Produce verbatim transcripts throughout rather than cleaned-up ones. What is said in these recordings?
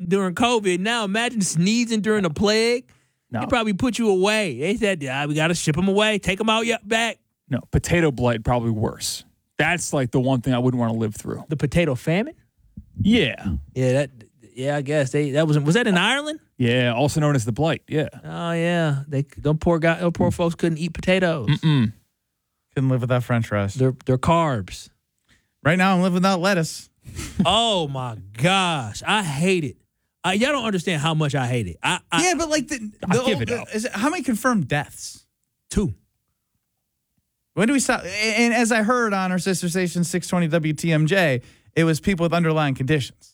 during COVID. Now imagine sneezing during the plague. No. They probably put you away. They said, yeah, we got to ship them away. Take them out yeah, back. No, potato blight probably worse. That's like the one thing I wouldn't want to live through. The potato famine? Yeah. Yeah, that. Yeah, I guess they that was was that in Ireland? Yeah, also known as the blight. Yeah. Oh yeah, they them poor guy, them poor folks couldn't eat potatoes. Mm-mm. Couldn't live without French fries. They're they're carbs. Right now, I'm living without lettuce. Oh my gosh, I hate it. Uh, y'all don't understand how much I hate it. I, I yeah, but like the, the, give it the up. is it, how many confirmed deaths? Two. When do we stop? And as I heard on our sister station six twenty W T M J, it was people with underlying conditions.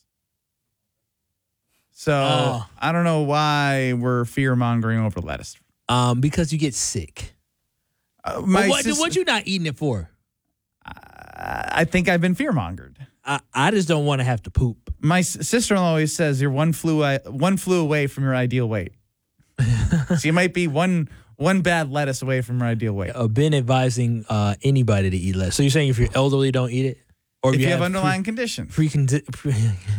So Oh. I don't know why we're fear mongering over lettuce. Um, because you get sick. Uh, Well, my what sis- what you not eating it for? I think I've been fear mongered. I, I just don't want to have to poop. My s- sister-in-law always says you're one flu I- one flu away from your ideal weight. So you might be one one bad lettuce away from your ideal weight. I've been advising uh, anybody to eat less. So you're saying if you're elderly, don't eat it, or If you have underlying conditions. pre, pre, pre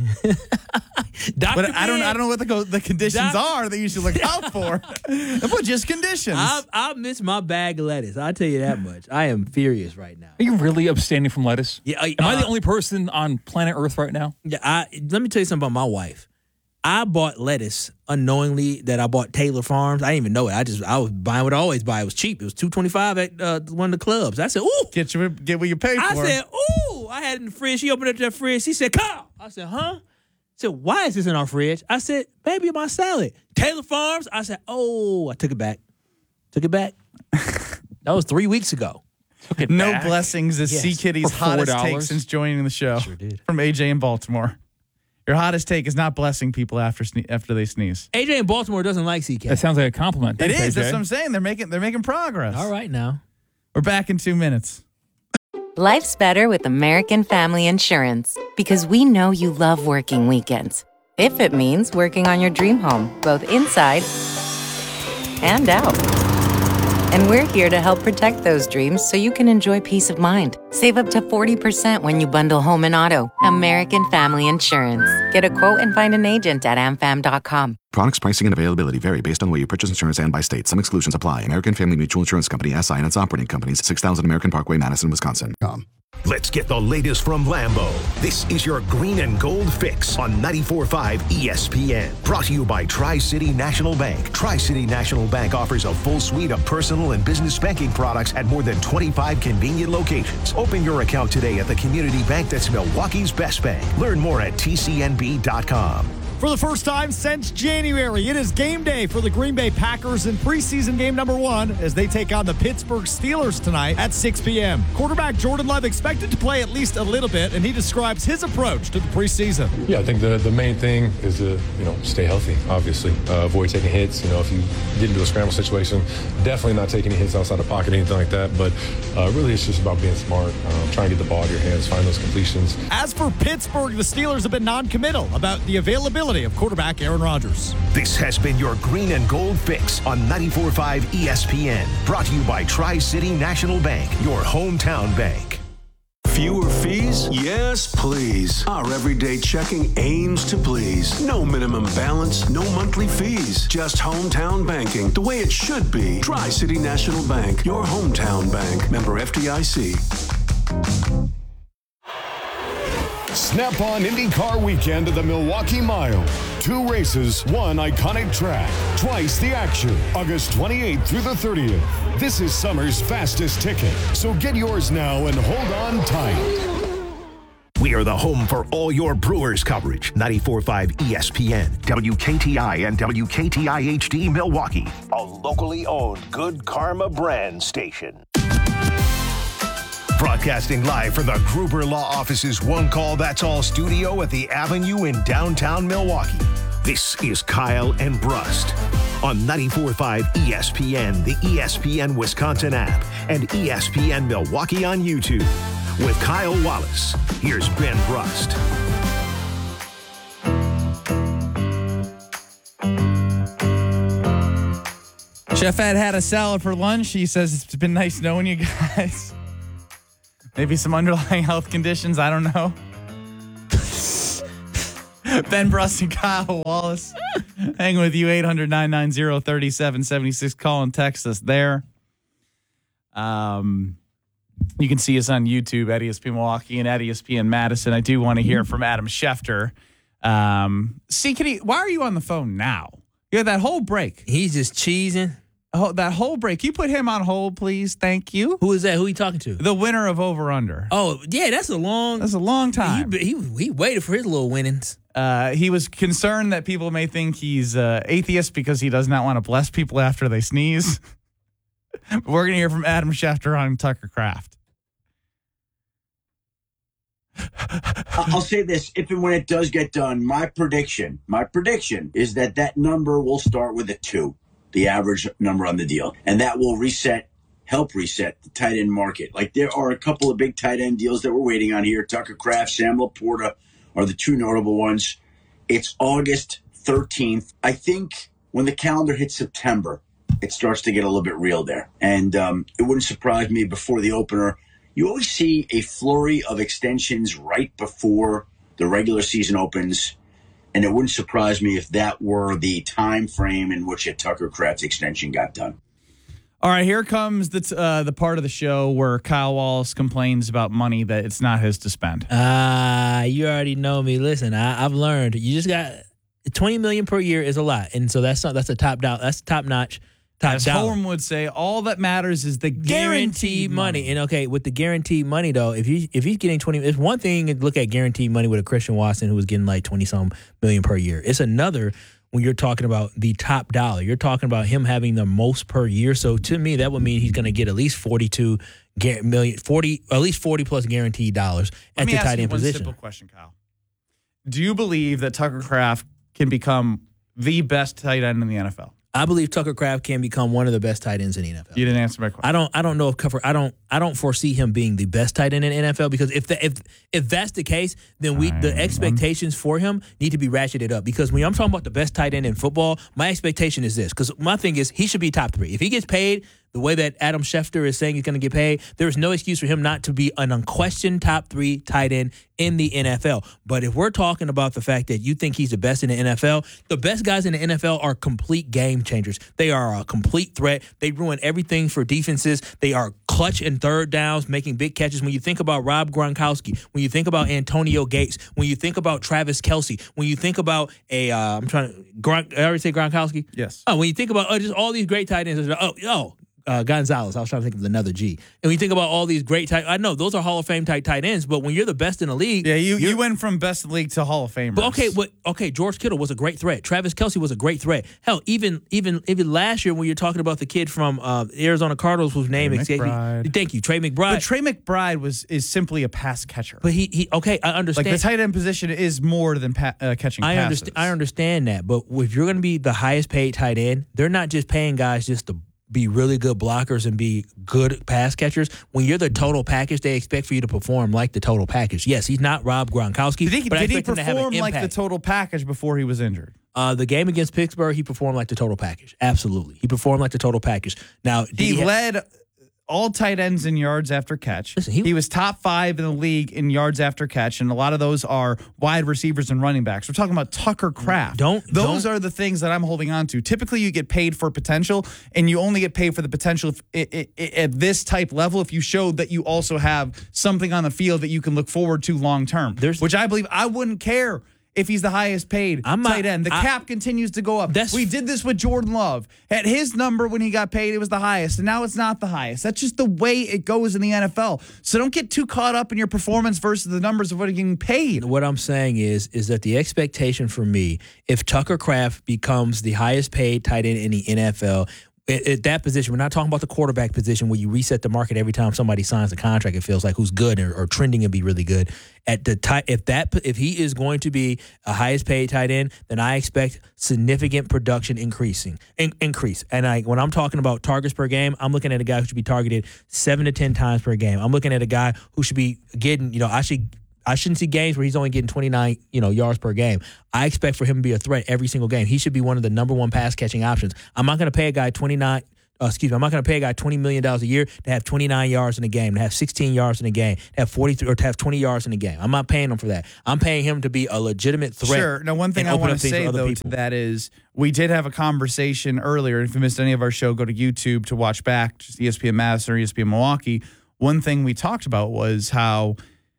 Doctor But I don't I don't know what the, go- the conditions Doc- are that you should look out for. But just conditions. I I miss my bag of lettuce. I'll tell you that much. I am furious right now. Are you really abstaining from lettuce? Yeah, I- Am I uh, the only person on planet Earth right now? Yeah, I let me tell you something about my wife. I bought lettuce unknowingly that I bought Taylor Farms. I didn't even know it. I just I was buying what I always buy. It was cheap. It was two twenty five at uh, one of the clubs. I said, ooh. Get you get what you paid I for. said, ooh. I had it in the fridge. She opened up that fridge. She said, Carl. I said, huh? She said, why is this in our fridge? I said, baby, my salad. Taylor Farms. I said, oh. I took it back. Took it back. That was three weeks ago. Took it No back. blessings is Yes. C Kitty's For hottest four take dollars. since joining the show. Sure did. From A J in Baltimore. Your hottest take is not blessing people after sne- after they sneeze. A J in Baltimore doesn't like C K. That sounds like a compliment. It Thanks, is. A J. That's what I'm saying. They're making they're making progress. All right now. We're back in two minutes. Life's better with American Family Insurance because we know you love working weekends. If it means working on your dream home, both inside and out. And we're here to help protect those dreams so you can enjoy peace of mind. Save up to forty percent when you bundle home and auto. American Family Insurance. Get a quote and find an agent at a m fam dot com. Products, pricing, and availability vary based on where you purchase insurance and by state. Some exclusions apply. American Family Mutual Insurance Company, S I and its operating companies, six thousand American Parkway, Madison, Wisconsin. Let's get the latest from Lambeau. This is your green and gold fix on ninety-four point five E S P N. Brought to you by Tri-City National Bank. Tri-City National Bank offers a full suite of personal and business banking products at more than twenty-five convenient locations. Open your account today at the community bank that's Milwaukee's best bank. Learn more at T C N B dot com. For the first time since January, it is game day for the Green Bay Packers in preseason game number one as they take on the Pittsburgh Steelers tonight at six p.m. Quarterback Jordan Love expected to play at least a little bit, and he describes his approach to the preseason. Yeah, I think the, the main thing is to, you know, stay healthy, obviously. Uh, avoid taking hits. You know, if you get into a scramble situation, definitely not taking any hits outside the pocket, anything like that. But uh, really, it's just about being smart, um, trying to get the ball out of your hands, find those completions. As for Pittsburgh, the Steelers have been non-committal about the availability of quarterback Aaron Rodgers. This has been your green and gold fix on ninety-four point five E S P N. Brought to you by Tri-City National Bank, your hometown bank. Fewer fees? Yes, please. Our everyday checking aims to please. No minimum balance, no monthly fees. Just hometown banking, the way it should be. Tri-City National Bank, your hometown bank. Member F D I C. Snap-on IndyCar weekend at the Milwaukee Mile. Two races, one iconic track. Twice the action. August twenty-eighth through the thirtieth. This is summer's fastest ticket. So get yours now and hold on tight. We are the home for all your Brewers coverage. ninety-four point five E S P N, W K T I and W K T I H D Milwaukee. A locally owned Good Karma brand station. Broadcasting live from the Gruber Law Office's One Call That's All studio at the Avenue in downtown Milwaukee. This is Kyle and Brust on ninety-four point five E S P N, the E S P N Wisconsin app, and E S P N Milwaukee on YouTube. With Kyle Wallace, here's Ben Brust. Chef Ed had a salad for lunch. He says it's been nice knowing you guys. Maybe some underlying health conditions. I don't know. Ben Bruss and Kyle Wallace hanging with you. eight hundred, nine nine zero, three seven seven six. Call and text us there. Um, you can see us on YouTube at E S P N Milwaukee and at E S P N Madison. I do want to hear from Adam Schefter. Um, see, can he, why are you on the phone now? You had that whole break. He's just cheesing. Oh, that whole break. Can you put him on hold, please? Thank you. Who is that? Who are you talking to? The winner of Over Under. Oh, yeah, that's a long. That's a long time. He, he, he waited for his little winnings. Uh, he was concerned that people may think he's uh, atheist because he does not want to bless people after they sneeze. But we're going to hear from Adam Schefter on Tucker Kraft. I'll say this, if and when it does get done, my prediction, my prediction is that that number will start with a two, the average number on the deal, and that will reset, help reset the tight end market. Like there are a couple of big tight end deals that we're waiting on here. Tucker Kraft, Sam Laporta are the two notable ones. It's August thirteenth. I think when the calendar hits September, it starts to get a little bit real there. And um, it wouldn't surprise me before the opener. You always see a flurry of extensions right before the regular season opens, and it wouldn't surprise me if that were the time frame in which a Tucker Kraft extension got done. All right, here comes the t- uh, the part of the show where Kyle Wallace complains about money that it's not his to spend. Ah, uh, you already know me. Listen, I, I've learned. You just got twenty million dollars per year is a lot, and so that's not, that's a top down. That's top notch. Top As dollar. Holm would say, all that matters is the guaranteed, guaranteed money. money. And okay, with the guaranteed money though, if you if he's getting twenty, it's one thing to look at guaranteed money with a Christian Watson who was getting like twenty some million per year. It's another when you're talking about the top dollar. You're talking about him having the most per year. So to me, that would mean he's going to get at least forty-two million, forty at least forty plus guaranteed dollars at the tight end position. Let me ask you one simple question, Kyle. Do you believe that Tucker Kraft can become the best tight end in the N F L? I believe Tucker Kraft can become one of the best tight ends in the N F L. You didn't answer my question. I don't. I don't know if cover. I don't. I don't foresee him being the best tight end in the N F L because if the, if if that's the case, then we the expectations for him need to be ratcheted up. Because when I'm talking about the best tight end in football, my expectation is this. Because my thing is he should be top three. If he gets paid the way that Adam Schefter is saying he's going to get paid, there is no excuse for him not to be an unquestioned top three tight end in the N F L. But if we're talking about the fact that you think he's the best in the N F L, the best guys in the N F L are complete game changers. They are a complete threat. They ruin everything for defenses. They are clutch and third downs, making big catches. When you think about Rob Gronkowski, when you think about Antonio Gates, when you think about Travis Kelce, when you think about a, uh, I'm trying to, Gronk, I already say Gronkowski? Yes. Oh, when you think about oh, just all these great tight ends, oh, oh, Uh, Gonzalez. I was trying to think of another G. And when you think about all these great tight, I know those are Hall of Fame type tight ends, but when you're the best in the league, yeah, you you went from best in the league to Hall of Famers. But okay, but okay, George Kittle was a great threat. Travis Kelce was a great threat. Hell, even even even last year when you're talking about the kid from uh, Arizona Cardinals whose name escaped me. Thank you, Trey McBride. But Trey McBride was is simply a pass catcher. But he he okay, I understand. Like the tight end position is more than pa- uh, catching I passes. understand. I understand that, but if you're going to be the highest paid tight end, they're not just paying guys just to be really good blockers and be good pass catchers. When you're the total package, they expect for you to perform like the total package. Yes, he's not Rob Gronkowski, Did he, but I did he expect him to have an perform like the impact. total package before he was injured? Uh, the game against Pittsburgh, he performed like the total package. Absolutely. He performed like the total package. Now, did He he ha- led all tight ends in yards after catch. Listen, he, he- was top five in the league in yards after catch, and a lot of those are wide receivers and running backs. We're talking about Tucker Kraft. Don't- those don't- are the things that I'm holding on to. Typically, you get paid for potential, and you only get paid for the potential if, i i at this type level if you show that you also have something on the field that you can look forward to long term. There's- Which I believe I wouldn't care if he's the highest paid I'm not- tight end. The I- cap continues to go up. That's- we did this with Jordan Love. At his number when he got paid, it was the highest, and now it's not the highest. That's just the way it goes in the N F L. So don't get too caught up in your performance versus the numbers of what you're getting paid. What I'm saying is, is that the expectation for me, if Tucker Kraft becomes the highest paid tight end in the N F L, at, at that position, we're not talking about the quarterback position where you reset the market every time somebody signs a contract. It feels like who's good or, or trending and be really good. At the tight, if that if he is going to be a highest paid tight end, then I expect significant production increasing in, increase. And I when I'm talking about targets per game, I'm looking at a guy who should be targeted seven to ten times per game. I'm looking at a guy who should be getting, you know, I should. I shouldn't see games where he's only getting twenty-nine, you know, yards per game. I expect for him to be a threat every single game. He should be one of the number one pass catching options. I'm not going to pay a guy twenty-nine, Uh, excuse me, I'm not going to pay a guy twenty million dollars a year to have twenty-nine yards in a game, to have sixteen yards in a game, to have forty-three or to have twenty yards in a game. I'm not paying him for that. I'm paying him to be a legitimate threat. Sure. Now, one thing and I open want up to things for say, other though, people. to that is we did have a conversation earlier. If you missed any of our show, go to YouTube to watch back, just E S P N Madison or E S P N Milwaukee. One thing we talked about was how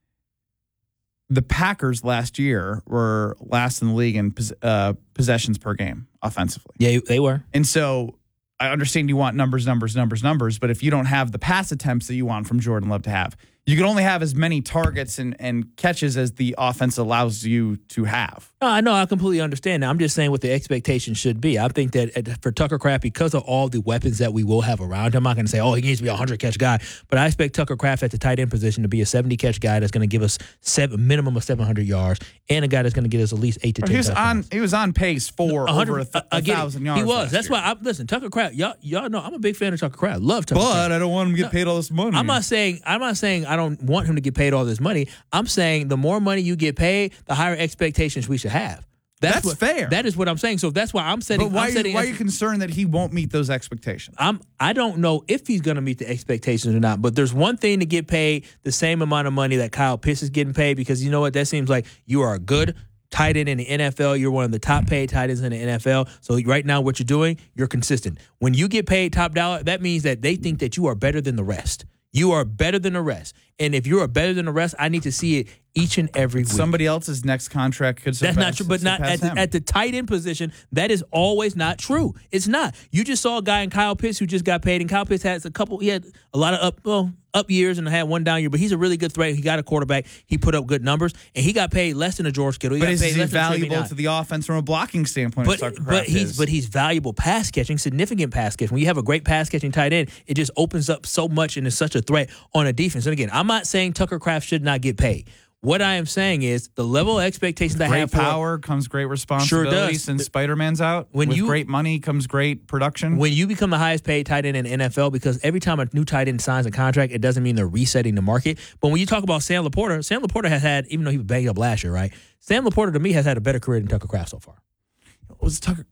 the Packers last year were last in the league in pos- uh, possessions per game offensively. Yeah, they were. And so I understand you want numbers, numbers, numbers, numbers, but if you don't have the pass attempts that you want from Jordan Love to have, you can only have as many targets and, and catches as the offense allows you to have. No, I know. I completely understand that. I'm just saying what the expectation should be. I think that at, for Tucker Kraft, because of all the weapons that we will have around him, I'm not going to say, oh, he needs to be a hundred-catch guy, but I expect Tucker Kraft at the tight end position to be a seventy-catch guy that's going to give us seven, minimum of seven hundred yards, and a guy that's going to get us at least eight to ten He was touchdowns. on. He was on pace for over a, th- a thousand yards. He was. last That's year. why. I, listen, Tucker Kraft. Y'all, y'all know I'm a big fan of Tucker Kraft. Love Tucker Kraft. But I don't want him to get paid all this money. I'm not saying I'm not saying I don't want him to get paid all this money. I'm saying the more money you get paid, the higher expectations we should have. That's, That's what, fair. That is what I'm saying. So that's why I'm setting. But why, I'm are setting you, why are you concerned that he won't meet those expectations? I'm. I don't know if he's going to meet the expectations or not. But there's one thing to get paid the same amount of money that Kyle Pitts is getting paid, because you know what? That seems like you are a good tight end in the N F L. You're one of the top paid tight ends in the N F L. So right now, what you're doing, you're consistent. When you get paid top dollar, that means that they think that you are better than the rest. You are better than the rest. And if you are better than the rest, I need to see it each and every week. Somebody else's next contract could surpass. That's not true, but not at the, at the tight end position. That is always not true. It's not. You just saw a guy in Kyle Pitts who just got paid, and Kyle Pitts has a couple. He had a lot of up, well, up years and had one down year, but he's a really good threat. He got a quarterback. He put up good numbers, and he got paid less than a George Kittle. He But got is paid he less than a Trey valuable McKnight. to the offense from a blocking standpoint? But, as Tucker but Kraft he's is? but he's valuable pass catching, significant pass catching. When you have a great pass catching tight end, it just opens up so much and is such a threat on a defense. And again, I'm not saying Tucker Kraft should not get paid. What I am saying is the level of expectations I great have for power comes great responsibility. Sure does. Since Spider-Man's out, When with you- great money comes great production. when you become the highest paid tight end in the N F L, because every time a new tight end signs a contract, it doesn't mean they're resetting the market. But when you talk about Sam Laporta, Sam Laporta has had, even though he was banged up last year, right? Sam Laporta to me has had a better career than Tucker Kraft so far. Was Tucker?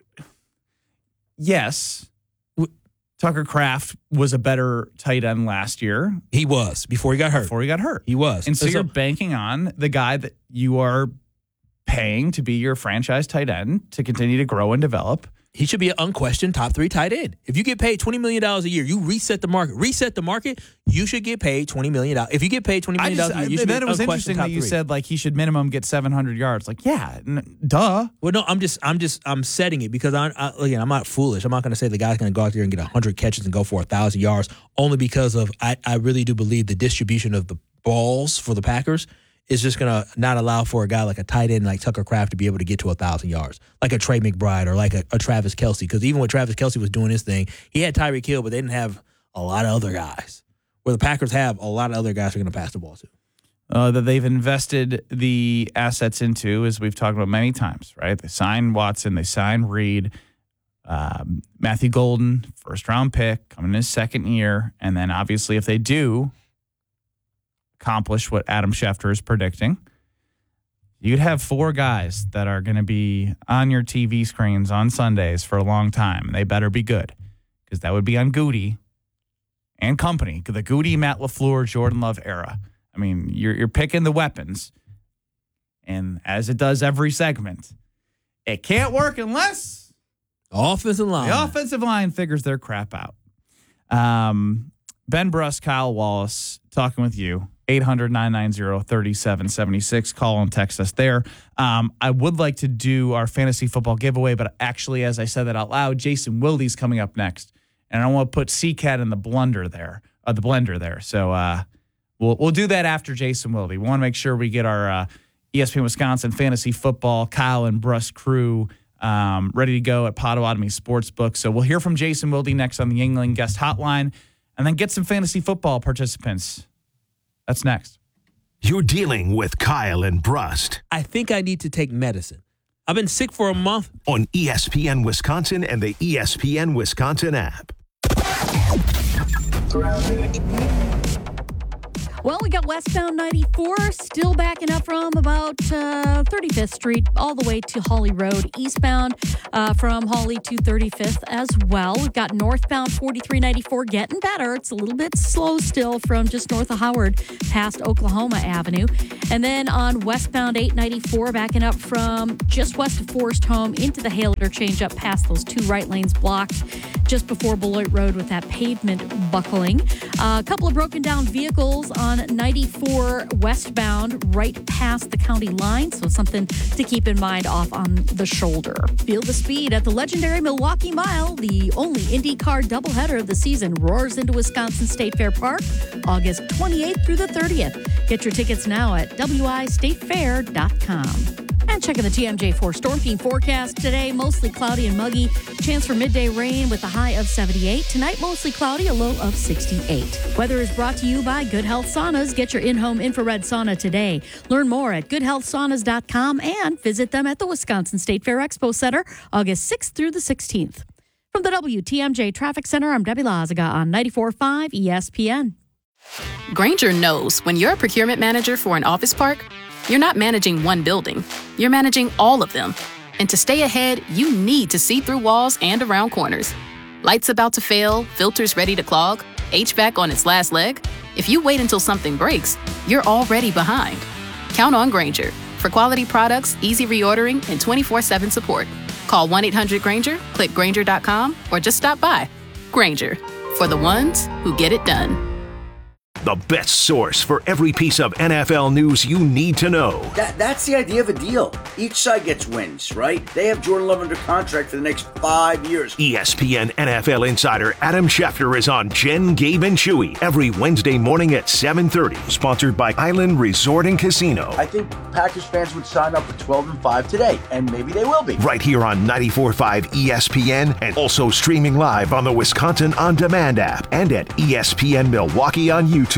Yes, Tucker Kraft was a better tight end last year. He was before he got hurt. Before he got hurt, He was. and so, So- you're banking on the guy that you are paying to be your franchise tight end to continue to grow and develop. He should be an unquestioned top three tight end. If you get paid twenty million dollars a year, you reset the market. Reset the market, you should get paid twenty million dollars. If you get paid twenty I million just, dollars a year, I, you should then be it was an interesting unquestioned that top you three. said like he should minimum get seven hundred yards. Like, yeah, n- duh. Well, no, I'm just, I'm just, I'm setting it because I, I again, I'm not foolish. I'm not going to say the guy's going to go out there and get one hundred catches and go for one thousand yards only because of, I, I really do believe the distribution of the balls for the Packers is just going to not allow for a guy like a tight end like Tucker Kraft to be able to get to one thousand yards, like a Trey McBride or like a, a Travis Kelce. Because even when Travis Kelce was doing his thing, he had Tyreek Hill, but they didn't have a lot of other guys. Where the Packers have a lot of other guys who are going to pass the ball to. Uh, that they've invested the assets into, as we've talked about many times, right? They signed Watson, they signed Reed, um, Matthew Golden, first round pick, coming in his second year. And then obviously if they do accomplish what Adam Schefter is predicting, you'd have four guys that are going to be on your T V screens on Sundays for a long time. They better be good, because that would be on Goody and company, the Goody, Matt LaFleur, Jordan Love era. I mean, you're you're picking the weapons, and as it does every segment, it can't work unless Offensive line. the offensive line figures their crap out. Um, Ben Bruss, Kyle Wallace, talking with you. eight hundred, nine nine zero, three seven seven six. Call and text us there. Um, I would like to do our fantasy football giveaway, but actually, as I said that out loud, Jason Wilde's coming up next, and I want to put C-Cat in the blender there, uh, the blender there. So uh, we'll we'll do that after Jason Wilde. We want to make sure we get our uh, E S P N Wisconsin fantasy football Kyle and Bruss crew um, ready to go at Potawatomi Sportsbook. So we'll hear from Jason Wilde next on the Yingling Guest Hotline, and then get some fantasy football participants. That's next. You're dealing with Kyle and Brust I think I need to take medicine. I've been sick for a month. on E S P N Wisconsin and the E S P N Wisconsin app. Well, we got westbound ninety-four still backing up from about uh, thirty-fifth Street all the way to Hawley Road. Eastbound uh, from Hawley to thirty-fifth as well. We've got northbound forty-three ninety-four getting better. It's a little bit slow still from just north of Howard past Oklahoma Avenue. And then on westbound eight ninety-four backing up from just west of Forest Home into the Hale interchange up past those two right lanes blocked just before Beloit Road with that pavement buckling. Uh, a couple of broken down vehicles on ninety-four westbound right past the county line, so something to keep in mind off on the shoulder. Feel the speed at the legendary Milwaukee Mile. The only IndyCar doubleheader of the season roars into Wisconsin State Fair Park August twenty-eighth through the thirtieth. Get your tickets now at w i state fair dot com. And checking the T M J four Storm Team forecast today, mostly cloudy and muggy. Chance for midday rain with a high of seventy-eight. Tonight, mostly cloudy, a low of sixty-eight. Weather is brought to you by Good Health Saunas. Get your in-home infrared sauna today. Learn more at good health saunas dot com and visit them at the Wisconsin State Fair Expo Center August sixth through the sixteenth. From the W T M J Traffic Center, I'm Debbie Lazaga on ninety-four point five E S P N. Grainger knows when you're a procurement manager for an office park, you're not managing one building, you're managing all of them. And to stay ahead, you need to see through walls and around corners. Lights about to fail, filters ready to clog, H V A C on its last leg. If you wait until something breaks, you're already behind. Count on Grainger for quality products, easy reordering, and twenty-four seven support. Call one eight hundred Grainger, click Grainger dot com, or just stop by. Grainger, for the ones who get it done. The best source for every piece of N F L news you need to know. That, that's the idea of a deal. Each side gets wins, right? They have Jordan Love under contract for the next five years. E S P N N F L insider Adam Schefter is on Jen, Gabe, and Chewy every Wednesday morning at seven thirty. Sponsored by Island Resort and Casino. I think Packers fans would sign up for twelve and five today, and maybe they will be. Right here on ninety-four point five E S P N, and also streaming live on the Wisconsin On Demand app and at E S P N Milwaukee on YouTube.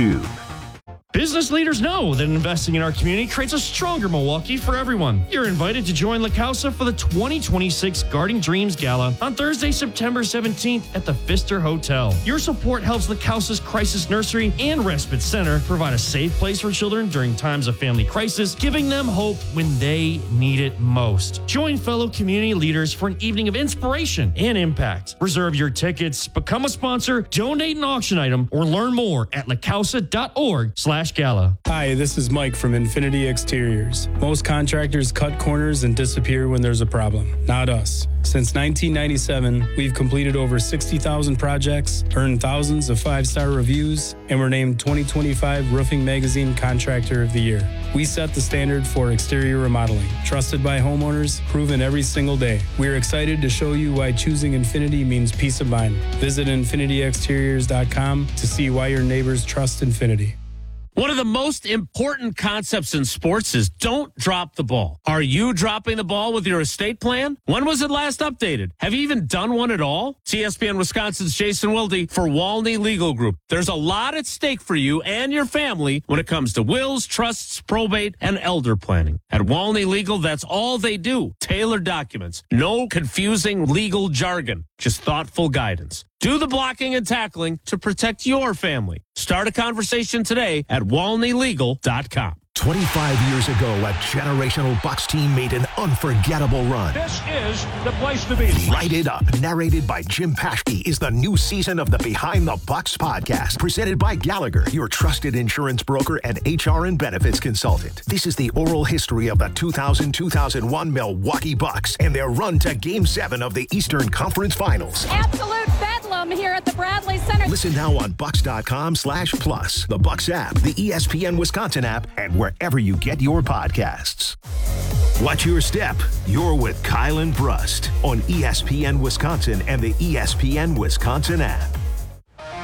Business leaders know that investing in our community creates a stronger Milwaukee for everyone. You're invited to join La Causa for the twenty twenty-six Guarding Dreams Gala on Thursday, September seventeenth at the Pfister Hotel. Your support helps La Causa's Crisis Nursery and Respite Center provide a safe place for children during times of family crisis, giving them hope when they need it most. Join fellow community leaders for an evening of inspiration and impact. Reserve your tickets, become a sponsor, donate an auction item, or learn more at lacausa.org slash Gala. Hi, this is Mike from Infinity Exteriors. Most contractors cut corners and disappear when there's a problem. Not us. Since nineteen ninety-seven, we've completed over sixty thousand projects, earned thousands of five-star reviews, and were named twenty twenty-five Roofing Magazine Contractor of the Year. We set the standard for exterior remodeling, trusted by homeowners, proven every single day. We're excited to show you why choosing Infinity means peace of mind. Visit infinity exteriors dot com to see why your neighbors trust Infinity. One of the most important concepts in sports is don't drop the ball. Are you dropping the ball with your estate plan? When was it last updated? Have you even done one at all? T S P N Wisconsin's Jason Wilde for Walney Legal Group. There's a lot at stake for you and your family when it comes to wills, trusts, probate, and elder planning. At Walney Legal, that's all they do. Tailored documents. No confusing legal jargon. Just thoughtful guidance. Do the blocking and tackling to protect your family. Start a conversation today at walney legal dot com. twenty-five years ago, a generational Bucs team made an unforgettable run. This is the place to be. Write It Up, narrated by Jim Paschke, is the new season of the Behind the Bucs podcast, presented by Gallagher, your trusted insurance broker and H R and benefits consultant. This is the oral history of the two thousand two thousand one Milwaukee Bucs and their run to Game seven of the Eastern Conference Finals. Absolute bedlam here at the Bradley Center. Listen now on Bucs.com slash plus, the Bucs app, the E S P N Wisconsin app, and wherever you get your podcasts. Watch your step. You're with Kyle and Brust on E S P N Wisconsin and the E S P N Wisconsin app.